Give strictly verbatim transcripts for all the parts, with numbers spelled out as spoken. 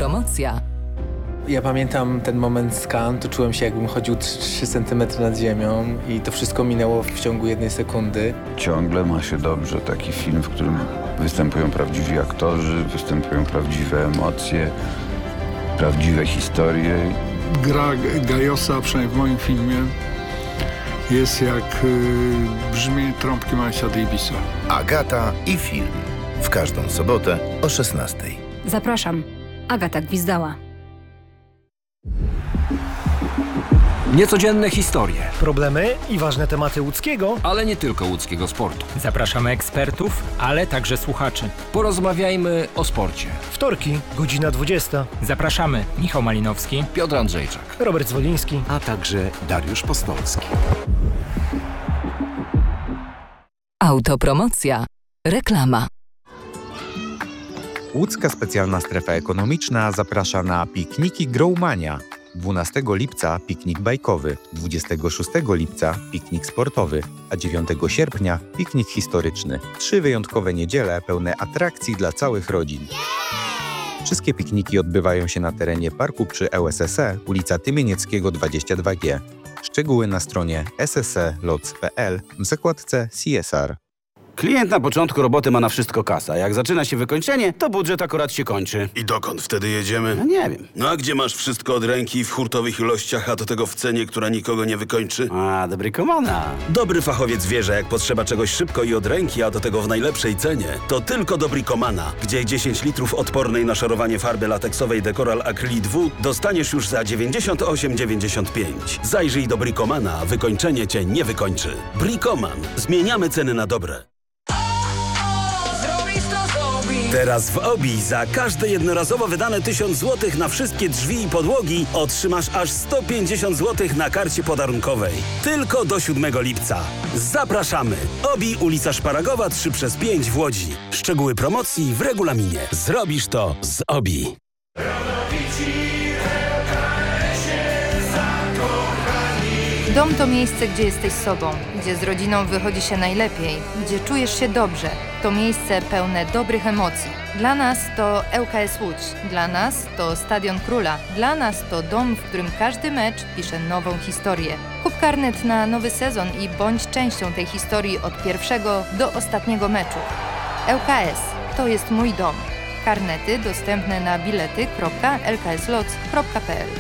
Autopromocja. Ja pamiętam ten moment z Cannes, to czułem się, jakbym chodził trzy centymetry nad ziemią i to wszystko minęło w ciągu jednej sekundy. Ciągle ma się dobrze taki film, w którym występują prawdziwi aktorzy, występują prawdziwe emocje, prawdziwe historie. Gra Gajosa, przynajmniej w moim filmie, jest jak y, brzmi trąbki Milesa Davisa. Agata i film. W każdą sobotę o szesnastej. Zapraszam. Agata Gwizdała. Niecodzienne historie. Problemy i ważne tematy łódzkiego, ale nie tylko łódzkiego sportu. Zapraszamy ekspertów, ale także słuchaczy. Porozmawiajmy o sporcie. Wtorki, godzina dwudziesta. Zapraszamy Michał Malinowski, Piotr Andrzejczak, Robert Zwoliński, a także Dariusz Postolski. Autopromocja. Reklama. Łódzka Specjalna Strefa Ekonomiczna zaprasza na pikniki Growmania. dwunastego lipca piknik bajkowy, dwudziestego szóstego lipca piknik sportowy, a dziewiątego sierpnia piknik historyczny. Trzy wyjątkowe niedziele pełne atrakcji dla całych rodzin. Wszystkie pikniki odbywają się na terenie parku przy L S S E, ulica Tymienieckiego dwadzieścia dwa G. Szczegóły na stronie s s e lots kropka p l w zakładce C S R. Klient na początku roboty ma na wszystko kasa. Jak zaczyna się wykończenie, to budżet akurat się kończy. I dokąd wtedy jedziemy? No nie wiem. No a gdzie masz wszystko od ręki w hurtowych ilościach, a do tego w cenie, która nikogo nie wykończy? A, dobry komana. Dobry fachowiec wie, że jak potrzeba czegoś szybko i od ręki, a do tego w najlepszej cenie, to tylko dobry komana, gdzie dziesięć litrów odpornej na szarowanie farby lateksowej Decoral Acrylic W dostaniesz już za dziewięćdziesiąt osiem dziewięćdziesiąt pięć. Zajrzyj do Bricomana, wykończenie cię nie wykończy. Bricoman. Zmieniamy ceny na dobre. Teraz w Obi za każde jednorazowo wydane tysiąc złotych na wszystkie drzwi i podłogi otrzymasz aż sto pięćdziesiąt złotych na karcie podarunkowej. Tylko do siódmego lipca. Zapraszamy! Obi, ulica Szparagowa trzy przez pięć w Łodzi. Szczegóły promocji w regulaminie. Zrobisz to z Obi. Dom to miejsce, gdzie jesteś sobą, gdzie z rodziną wychodzi się najlepiej, gdzie czujesz się dobrze. To miejsce pełne dobrych emocji. Dla nas to L K S Łódź, dla nas to Stadion Króla, dla nas to dom, w którym każdy mecz pisze nową historię. Kup karnet na nowy sezon i bądź częścią tej historii od pierwszego do ostatniego meczu. L K S to jest mój dom. Karnety dostępne na bilety kropka l k s lots kropka p l.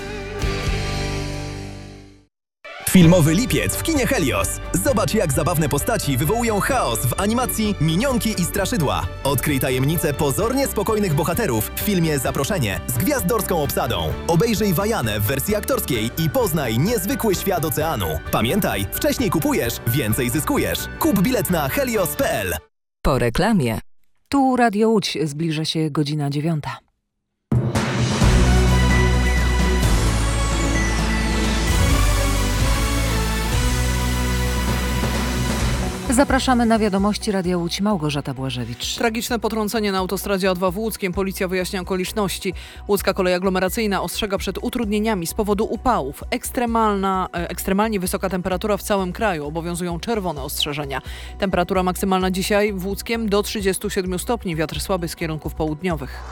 Filmowy lipiec w kinie Helios. Zobacz, jak zabawne postaci wywołują chaos w animacji Minionki i Straszydła. Odkryj tajemnicę pozornie spokojnych bohaterów w filmie Zaproszenie z gwiazdorską obsadą. Obejrzyj Wajanę w wersji aktorskiej i poznaj niezwykły świat oceanu. Pamiętaj, wcześniej kupujesz, więcej zyskujesz. Kup bilet na helios kropka p l. Po reklamie. Tu Radio Łódź, zbliża się godzina dziewiąta. Zapraszamy na wiadomości Radia Łódź. Małgorzata Błażewicz. Tragiczne potrącenie na autostradzie A dwa w Łódzkiem. Policja wyjaśnia okoliczności. Łódzka kolej aglomeracyjna ostrzega przed utrudnieniami z powodu upałów. Ekstremalna, ekstremalnie wysoka temperatura w całym kraju. Obowiązują czerwone ostrzeżenia. Temperatura maksymalna dzisiaj w Łódzkiem do trzydziestu siedmiu stopni. Wiatr słaby z kierunków południowych.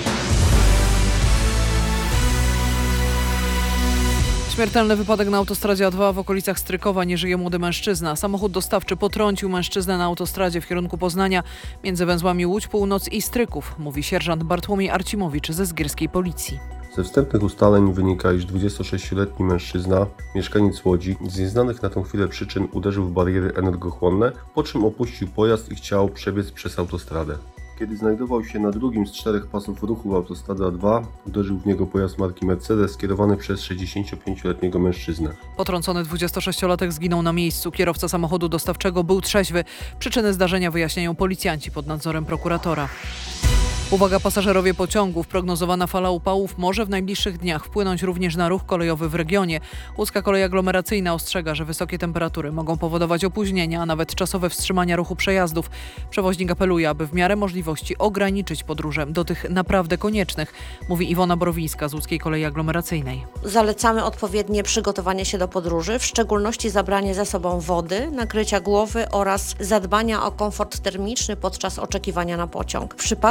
Śmiertelny wypadek na autostradzie A dwa w okolicach Strykowa. Nie żyje młody mężczyzna. Samochód dostawczy potrącił mężczyznę na autostradzie w kierunku Poznania między węzłami Łódź Północ i Stryków, mówi sierżant Bartłomiej Arcimowicz ze Zgierskiej Policji. Ze wstępnych ustaleń wynika, iż dwudziestosześcioletni mężczyzna, mieszkaniec Łodzi, z nieznanych na tą chwilę przyczyn uderzył w bariery energochłonne, po czym opuścił pojazd i chciał przebiec przez autostradę. Kiedy znajdował się na drugim z czterech pasów ruchu autostrady A dwa, uderzył w niego pojazd marki Mercedes skierowany przez sześćdziesięciopięcioletniego mężczyznę. Potrącony dwudziestosześciolatek zginął na miejscu. Kierowca samochodu dostawczego był trzeźwy. Przyczyny zdarzenia wyjaśniają policjanci pod nadzorem prokuratora. Uwaga, pasażerowie pociągów. Prognozowana fala upałów może w najbliższych dniach wpłynąć również na ruch kolejowy w regionie. Łódzka kolej aglomeracyjna ostrzega, że wysokie temperatury mogą powodować opóźnienia, a nawet czasowe wstrzymania ruchu przejazdów. Przewoźnik apeluje, aby w miarę możliwości ograniczyć podróże do tych naprawdę koniecznych, mówi Iwona Borowińska z Łódzkiej kolei aglomeracyjnej. Zalecamy odpowiednie przygotowanie się do podróży, w szczególności zabranie ze sobą wody, nakrycia głowy oraz zadbania o komfort termiczny podczas oczekiwania na pociąg. W przypadku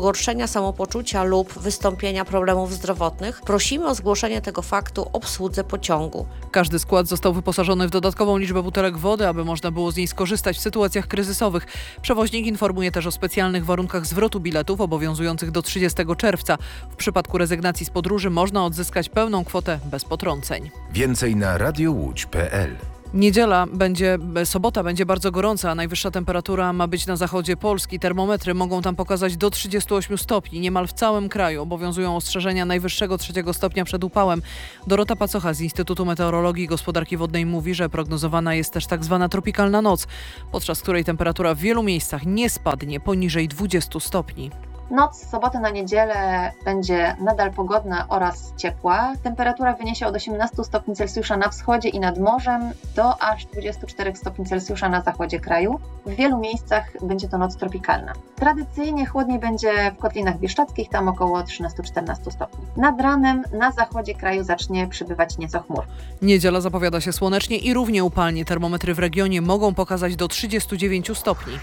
pogorszenia samopoczucia lub wystąpienia problemów zdrowotnych, prosimy o zgłoszenie tego faktu obsłudze pociągu. Każdy skład został wyposażony w dodatkową liczbę butelek wody, aby można było z niej skorzystać w sytuacjach kryzysowych. Przewoźnik informuje też o specjalnych warunkach zwrotu biletów obowiązujących do trzydziestego czerwca. W przypadku rezygnacji z podróży można odzyskać pełną kwotę bez potrąceń. Więcej na radiołódź kropka pe el. Niedziela będzie, sobota będzie bardzo gorąca, a najwyższa temperatura ma być na zachodzie Polski. Termometry mogą tam pokazać do trzydziestu ośmiu stopni. Niemal w całym kraju obowiązują ostrzeżenia najwyższego trzeciego stopnia przed upałem. Dorota Pacocha z Instytutu Meteorologii i Gospodarki Wodnej mówi, że prognozowana jest też tak zwana tropikalna noc, podczas której temperatura w wielu miejscach nie spadnie poniżej dwudziestu stopni. Noc z soboty na niedzielę będzie nadal pogodna oraz ciepła. Temperatura wyniesie od osiemnastu stopni Celsjusza na wschodzie i nad morzem do aż dwudziestu czterech stopni Celsjusza na zachodzie kraju. W wielu miejscach będzie to noc tropikalna. Tradycyjnie chłodniej będzie w Kotlinach Bieszczadzkich, tam około trzynastu czternastu stopni. Nad ranem na zachodzie kraju zacznie przybywać nieco chmur. Niedziela zapowiada się słonecznie i równie upalnie. Termometry w regionie mogą pokazać do trzydziestu dziewięciu stopni.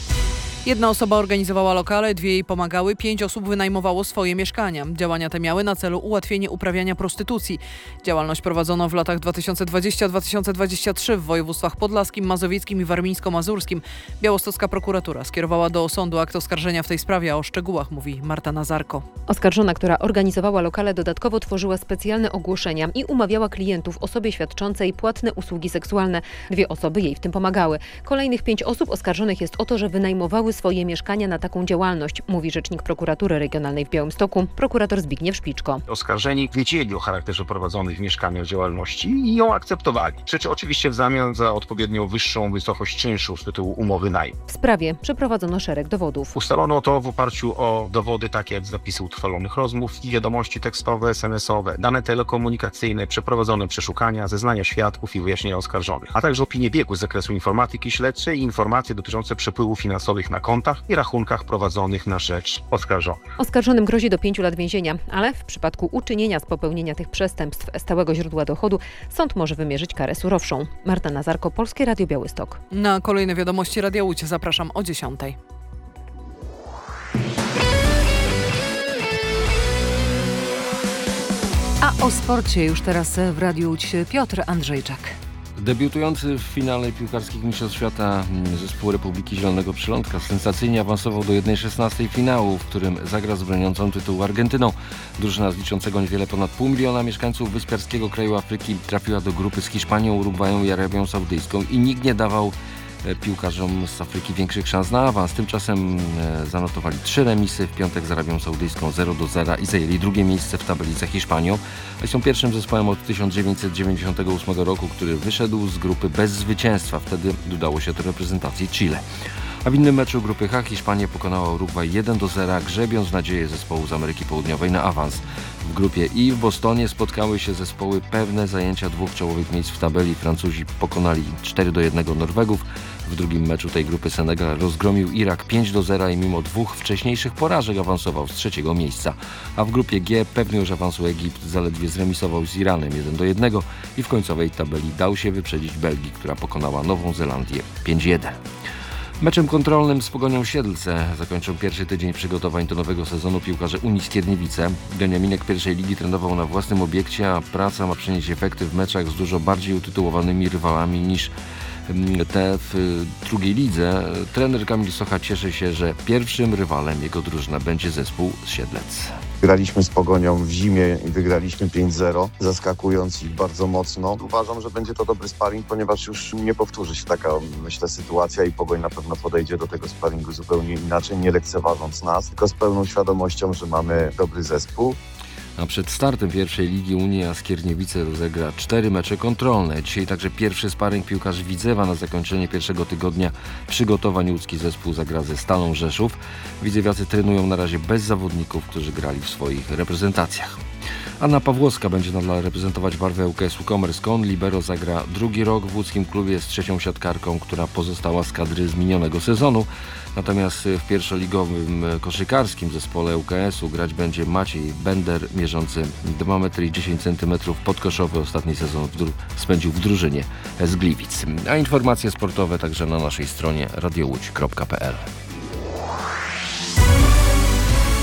Jedna osoba organizowała lokale, dwie jej pomagały, pięć osób wynajmowało swoje mieszkania. Działania te miały na celu ułatwienie uprawiania prostytucji. Działalność prowadzono w latach dwa tysiące dwudziestym do dwa tysiące dwudziestego trzeciego w województwach podlaskim, mazowieckim i warmińsko-mazurskim. Białostocka prokuratura skierowała do sądu akt oskarżenia w tej sprawie. O szczegółach mówi Marta Nazarko. Oskarżona, która organizowała lokale, dodatkowo tworzyła specjalne ogłoszenia i umawiała klientów osobie świadczącej płatne usługi seksualne. Dwie osoby jej w tym pomagały. Kolejnych pięć osób oskarżonych jest o to, że wynajmowały swoje mieszkania na taką działalność, mówi rzecznik prokuratury regionalnej w Białymstoku, prokurator Zbigniew Szpiczko. Oskarżeni wiedzieli o charakterze prowadzonych w mieszkaniach działalności i ją akceptowali. Rzecz oczywiście w zamian za odpowiednio wyższą wysokość czynszu z tytułu umowy najmu. W sprawie przeprowadzono szereg dowodów. Ustalono to w oparciu o dowody takie jak zapisy utrwalonych rozmów, wiadomości tekstowe, es em es owe, dane telekomunikacyjne, przeprowadzone przeszukania, zeznania świadków i wyjaśnienia oskarżonych, a także opinie biegłych z zakresu informatyki śledczej i informacje dotyczące przepływów finansowych na kontach i rachunkach prowadzonych na rzecz oskarżonych. Oskarżonym grozi do pięciu lat więzienia, ale w przypadku uczynienia z popełnienia tych przestępstw stałego źródła dochodu sąd może wymierzyć karę surowszą. Marta Nazarko, Polskie Radio Białystok. Na kolejne wiadomości Radia Łódź zapraszam o dziesiątej. A o sporcie już teraz w Radiu Łódź Piotr Andrzejczak. Debiutujący w finale piłkarskich Mistrzostw Świata zespół Republiki Zielonego Przylądka sensacyjnie awansował do jednej szesnastej finału, w którym zagra z broniącą tytułu Argentyną. Drużyna z liczącego niewiele ponad pół miliona mieszkańców wyspiarskiego kraju Afryki trafiła do grupy z Hiszpanią, Urugwają i Arabią Saudyjską i nikt nie dawał piłkarzom z Afryki większych szans na awans. Tymczasem zanotowali trzy remisy, w piątek z Arabią Saudyjską zero do zera i zajęli drugie miejsce w tabeli za Hiszpanią. I są pierwszym zespołem od tysiąc dziewięćset dziewięćdziesiątego ósmego roku, który wyszedł z grupy bez zwycięstwa. Wtedy udało się to reprezentacji Chile. A w innym meczu grupy H Hiszpania pokonała Urugwaj jeden do zera, grzebiąc nadzieję zespołu z Ameryki Południowej na awans. W grupie I w Bostonie spotkały się zespoły pewne zajęcia dwóch czołowych miejsc w tabeli. Francuzi pokonali cztery do jednego Norwegów. W drugim meczu tej grupy Senegal rozgromił Irak pięć do zera i mimo dwóch wcześniejszych porażek awansował z trzeciego miejsca. A w grupie G pewny już awansu Egipt zaledwie zremisował z Iranem jeden do jednego i w końcowej tabeli dał się wyprzedzić Belgii, która pokonała Nową Zelandię pięć jeden. Meczem kontrolnym z Pogonią Siedlce zakończył pierwszy tydzień przygotowań do nowego sezonu piłkarze Unii Skierniewice. Beniaminek pierwszej ligi trenował na własnym obiekcie, a praca ma przynieść efekty w meczach z dużo bardziej utytułowanymi rywalami niż te w drugiej lidze. Trener Kamil Socha cieszy się, że pierwszym rywalem jego drużyna będzie zespół z Siedlec. Graliśmy z Pogonią w zimie i wygraliśmy pięć zero, zaskakując ich bardzo mocno. Uważam, że będzie to dobry sparring, ponieważ już nie powtórzy się taka, myślę, sytuacja i Pogoń na pewno podejdzie do tego sparingu zupełnie inaczej, nie lekceważąc nas, tylko z pełną świadomością, że mamy dobry zespół. A przed startem pierwszej ligi Unia Skierniewice rozegra cztery mecze kontrolne. Dzisiaj także pierwszy sparing piłkarzy Widzewa na zakończenie pierwszego tygodnia przygotowań. Łódzki zespół zagra ze Stalą Rzeszów. Widzewiacy trenują na razie bez zawodników, którzy grali w swoich reprezentacjach. Anna Pawłowska będzie nadal reprezentować barwę L K S-u Commerce-Con. Libero zagra drugi rok w łódzkim klubie z trzecią siatkarką, która pozostała z kadry z minionego sezonu. Natomiast w pierwszoligowym koszykarskim zespole L K S-u grać będzie Maciej Bender, mierzący dwa metry dziesięć centymetrów, podkoszowy. Ostatni sezon w dru- spędził w drużynie z Gliwic. A informacje sportowe także na naszej stronie radio łódź kropka pe el.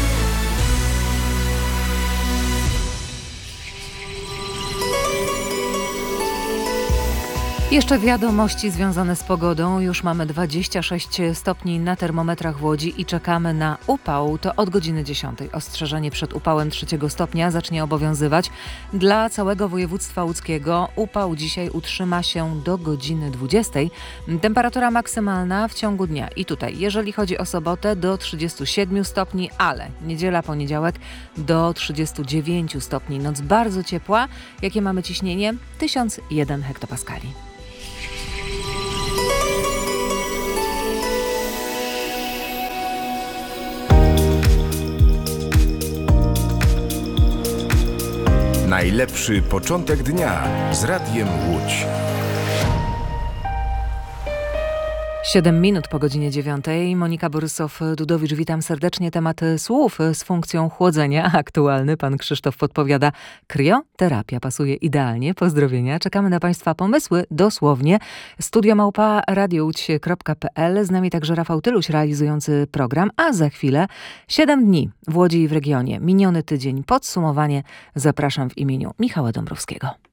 Jeszcze wiadomości związane z pogodą. Już mamy dwadzieścia sześć stopni na termometrach w Łodzi i czekamy na upał. To od godziny dziesiątej. Ostrzeżenie przed upałem trzeciego stopnia zacznie obowiązywać dla całego województwa łódzkiego. Upał dzisiaj utrzyma się do godziny dwudziestej. Temperatura maksymalna w ciągu dnia. I tutaj, jeżeli chodzi o sobotę, do trzydziestu siedmiu stopni, ale niedziela, poniedziałek do trzydziestu dziewięciu stopni. Noc bardzo ciepła. Jakie mamy ciśnienie? tysiąc jeden hektopaskali. Najlepszy początek dnia z Radiem Łódź. Siedem minut po godzinie dziewiątej. Monika Borysow-Dudowicz, witam serdecznie. Temat słów z funkcją chłodzenia aktualny. Pan Krzysztof podpowiada, krioterapia pasuje idealnie. Pozdrowienia. Czekamy na Państwa pomysły dosłownie. Studio małpa radiowódź kropka pe el. Z nami także Rafał Tyluś realizujący program, a za chwilę siedem dni w Łodzi i w regionie. Miniony tydzień. Podsumowanie. Zapraszam w imieniu Michała Dąbrowskiego.